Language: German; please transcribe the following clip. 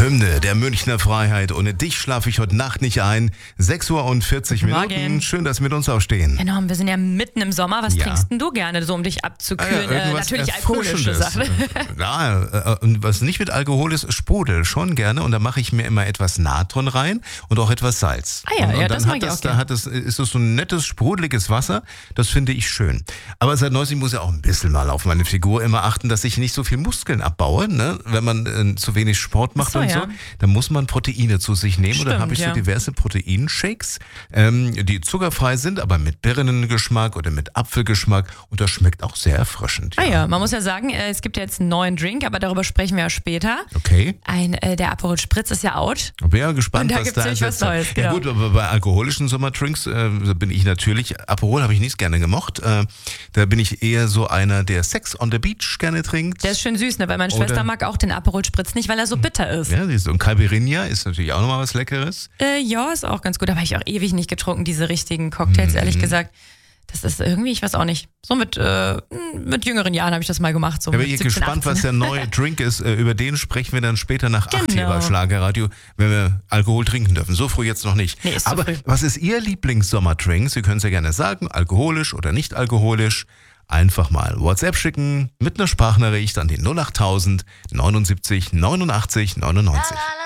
Hymne der Münchner Freiheit. Ohne dich schlafe ich heute Nacht nicht ein. 6:40 Minuten. Morgen. Schön, dass Sie mit uns aufstehen. Enorm, wir sind ja mitten im Sommer. Was Ja. trinkst denn du gerne, so um dich abzukühlen? Irgendwas Natürlich alkoholische Erfrischendes. Sachen. Ja, und was nicht mit Alkohol ist, Sprudel schon gerne. Und da mache ich mir immer etwas Natron rein und auch etwas Salz. Ah ja, und ja, dann das mag ich auch gerne. ist das so ein nettes, sprudeliges Wasser. Das finde ich schön. Aber seit neuestem muss ich auch ein bisschen mal auf meine Figur immer achten, dass ich nicht so viel Muskeln abbaue. Ne? Wenn man zu wenig Sport macht Ach so, und so, ja. dann muss man Proteine zu sich nehmen. Und dann Stimmt, habe ich so ja. diverse Proteinshakes, die zuckerfrei sind, aber mit Birnengeschmack oder mit Apfelgeschmack. Und das schmeckt auch sehr erfrischend. Ah ja, man muss ja sagen, es gibt ja jetzt einen neuen Drink, aber darüber sprechen wir ja später. Okay. Der Aperol Spritz ist ja out. Ich bin ja gespannt, Und da was gibt's da nämlich was ersetzt. Neues, Ja genau. gut, aber bei alkoholischen Sommerdrinks bin ich natürlich, Aperol habe ich nicht gerne gemocht. Da bin ich eher so einer, der Sex on the Beach gerne trinkt. Der ist schön süß, ne? Weil meine Oder- Schwester mag auch den Aperol Spritz nicht, weil er so bitter ist. Ja, siehst du. Und Caipirinha ist natürlich auch nochmal was Leckeres. Ja, ist auch ganz gut. Aber habe ich auch ewig nicht getrunken, diese richtigen Cocktails, ehrlich gesagt. Das ist irgendwie, ich weiß auch nicht. So mit jüngeren Jahren habe ich das mal gemacht. So Da bin mit ich 17, gespannt, 18. was der neue Drink ist. Über den sprechen wir dann später nach 8 hier Genau. bei Schlagerradio, wenn wir Alkohol trinken dürfen. So früh jetzt noch nicht. Nee, ist zu Aber früh. was ist Ihr Lieblings-Sommerdrink? Sie können es ja gerne sagen, alkoholisch oder nicht alkoholisch. Einfach mal WhatsApp schicken mit einer Sprachnachricht an die 08000 79 89 99.